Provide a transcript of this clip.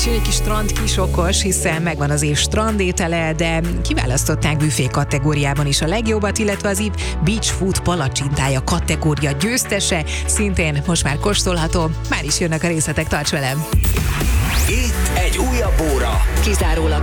És egy kis strand kisokos, hiszen megvan az év strandétele, de kiválasztották büfé kategóriában is a legjobbat, illetve az év Beach Food palacsintája kategória győztese, szintén most már kóstolható, már is jönnek a részletek, tarts velem! Itt egy újabb óra. Kizárólag